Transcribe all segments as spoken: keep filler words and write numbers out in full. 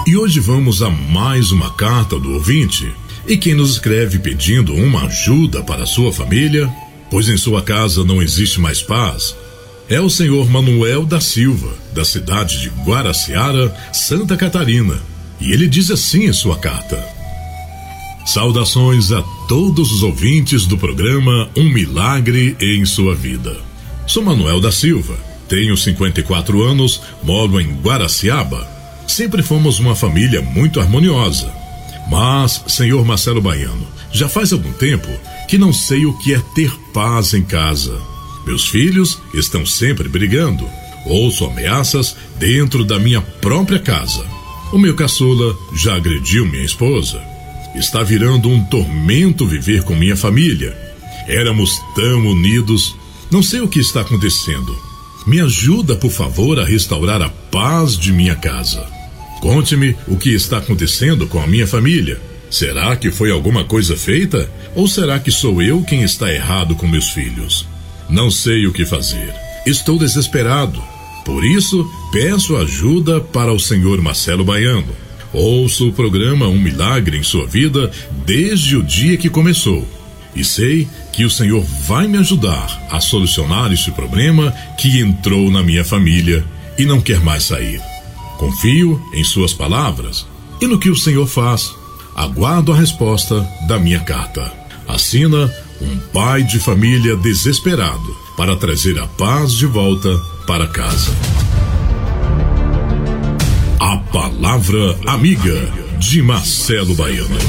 E hoje vamos a mais uma carta do ouvinte. E quem nos escreve pedindo uma ajuda para a sua família, pois em sua casa não existe mais paz, é o senhor Manuel da Silva, da cidade de Guaraciara, Santa Catarina. E ele diz assim em sua carta: saudações a todos os ouvintes do programa Um Milagre em Sua Vida. Sou Manuel da Silva, tenho cinquenta e quatro anos, moro em Guaraciaba. Sempre fomos uma família muito harmoniosa. Mas, senhor Marcelo Baiano, já faz algum tempo que não sei o que é ter paz em casa. Meus filhos estão sempre brigando. Ouço ameaças dentro da minha própria casa. O meu caçula já agrediu minha esposa. Está virando um tormento viver com minha família. Éramos tão unidos. Não sei o que está acontecendo. Me ajuda, por favor, a restaurar a paz de minha casa. Conte-me o que está acontecendo com a minha família. Será que foi alguma coisa feita? Ou será que sou eu quem está errado com meus filhos? Não sei o que fazer. Estou desesperado. Por isso, peço ajuda para o senhor Marcelo Baiano. Ouço o programa Um Milagre em Sua Vida desde o dia que começou. E sei que o senhor vai me ajudar a solucionar este problema que entrou na minha família e não quer mais sair. Confio em suas palavras e no que o senhor faz. Aguardo a resposta da minha carta. Assina um pai de família desesperado para trazer a paz de volta para casa. A Palavra Amiga, de Marcelo Baiano.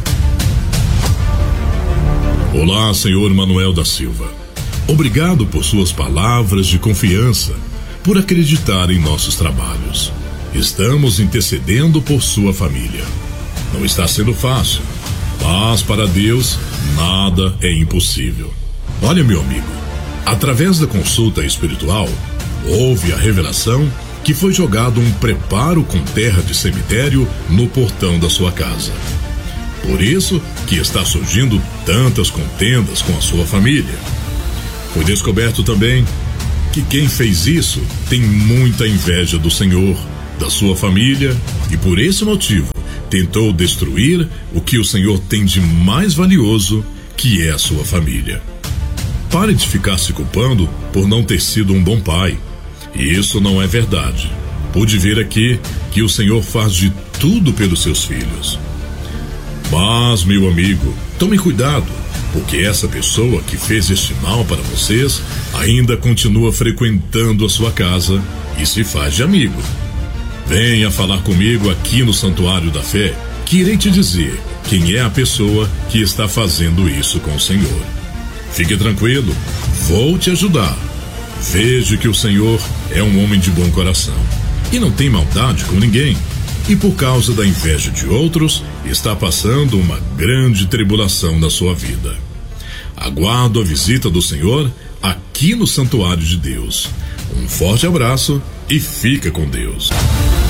Olá, senhor Manuel da Silva. Obrigado por suas palavras de confiança, por acreditar em nossos trabalhos. Estamos intercedendo por sua família. Não está sendo fácil, mas para Deus nada é impossível. Olha, meu amigo, através da consulta espiritual, houve a revelação que foi jogado um preparo com terra de cemitério no portão da sua casa. Por isso que está surgindo tantas contendas com a sua família. Foi descoberto também que quem fez isso tem muita inveja do Senhor, da sua família, e por esse motivo tentou destruir o que o Senhor tem de mais valioso, que é a sua família. Pare de ficar se culpando por não ter sido um bom pai. Isso não é verdade. Pude ver aqui que o Senhor faz de tudo pelos seus filhos. Mas, meu amigo, tome cuidado, porque essa pessoa que fez este mal para vocês ainda continua frequentando a sua casa e se faz de amigo. Venha falar comigo aqui no Santuário da Fé, que irei te dizer quem é a pessoa que está fazendo isso com o Senhor. Fique tranquilo, vou te ajudar. Veja que o Senhor é um homem de bom coração e não tem maldade com ninguém. E por causa da inveja de outros, está passando uma grande tribulação na sua vida. Aguardo a visita do Senhor aqui no Santuário de Deus. Um forte abraço e fica com Deus.